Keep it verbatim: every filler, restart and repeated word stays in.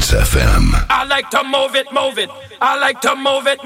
Dance F M. I like to move it, move it. I like to move it.